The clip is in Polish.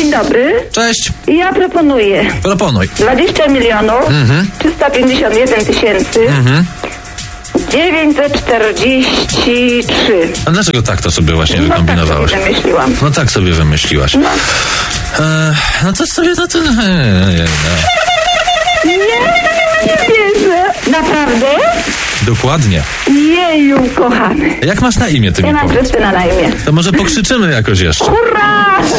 Dzień dobry. Cześć. Ja proponuję Proponuj. 20 milionów 351 tysięcy 943. A dlaczego tak to sobie właśnie wykombinowałaś? Tak sobie wymyśliłam. No tak sobie wymyśliłaś. No to sobie na to... Nie wierzę. Naprawdę? Dokładnie. Jeju, kochany. Jak masz na imię, ty mi Ja mam powiedz? Krystyna na imię. To może pokrzyczymy jakoś jeszcze. Hurra!